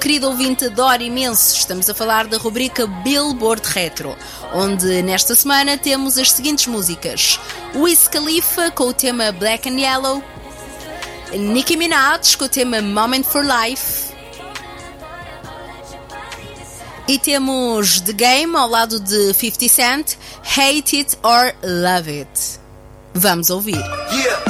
Querido ouvinte, adoro imenso. Estamos a falar da rubrica Billboard Retro, onde nesta semana temos as seguintes músicas: Wiz Khalifa com o tema Black and Yellow, Nicki Minaj com o tema Moment for Life, e temos The Game ao lado de 50 Cent, Hate It or Love It. Vamos ouvir. Yeah.